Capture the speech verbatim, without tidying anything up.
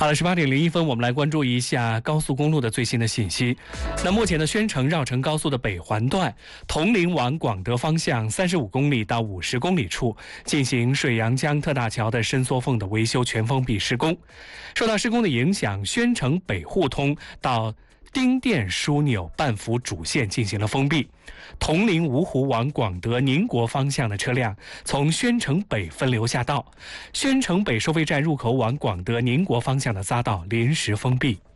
好了，十八点零一分，我们来关注一下高速公路的最新的信息。那目前的宣城绕城高速的北环段，铜陵往广德方向三十五公里到五十公里处进行水阳江特大桥的伸缩缝的维修全封闭施工。受到施工的影响，宣城北互通到丁店枢纽半幅主线进行了封闭，铜陵芜湖往广德宁国方向的车辆从宣城北分流下道，宣城北收费站入口往广德宁国方向的匝道临时封闭。